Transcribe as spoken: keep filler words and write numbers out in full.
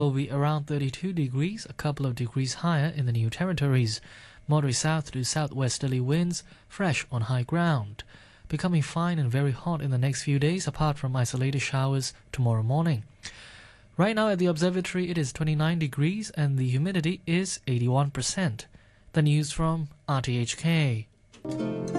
will be around thirty-two degrees, a couple of degrees higher in the New Territories. Moderate south to southwesterly winds, fresh on high ground. Becoming fine and very hot in the next few days, apart from isolated showers tomorrow morning. Right now at the observatory it is twenty-nine degrees and the humidity is eighty-one percent. The news from R T H K.